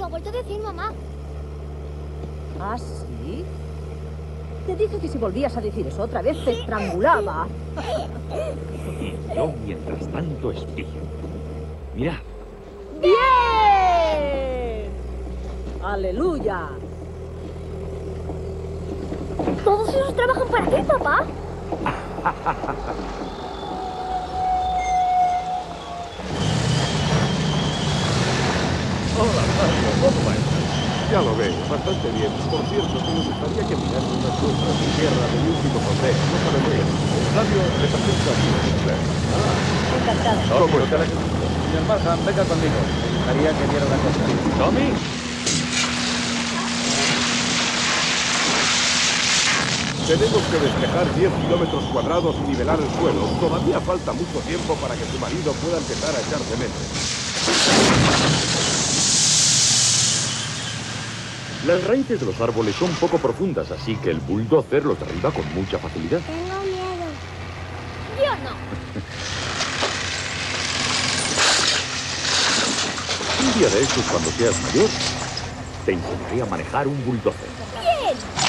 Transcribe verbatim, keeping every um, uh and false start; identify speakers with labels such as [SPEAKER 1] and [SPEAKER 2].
[SPEAKER 1] Lo ha vuelto a decir mamá.
[SPEAKER 2] ¿Ah, sí? Te dije que si volvías a decir eso otra vez te estrangulaba.
[SPEAKER 3] Yo, mientras tanto, espío. Mirad.
[SPEAKER 2] ¡Bien! ¡Aleluya!
[SPEAKER 1] ¿Todos esos trabajan para ti, papá?
[SPEAKER 4] Hola, Mario, ¿cómo va? Ya lo veo, bastante bien. Por cierto, que nos gustaría que miras unas muestras de tierra del último torneo. No sabe muy bien. Flavio representa a Sinclair. Ah,
[SPEAKER 2] Encantado.
[SPEAKER 4] ¿cómo está?
[SPEAKER 5] Señor Marham, venga conmigo. Me gustaría que viera una cosa.
[SPEAKER 3] ¿Tommy?
[SPEAKER 4] Tenemos que despejar diez kilómetros cuadrados y nivelar el suelo. Todavía falta mucho tiempo para que su marido pueda empezar a echar cemento.
[SPEAKER 3] Las raíces de los árboles son poco profundas, así que el bulldozer los derriba con mucha facilidad.
[SPEAKER 1] Tengo miedo. Yo no.
[SPEAKER 3] Un día de estos, cuando seas mayor, te enseñaré a manejar un bulldozer.
[SPEAKER 1] Bien.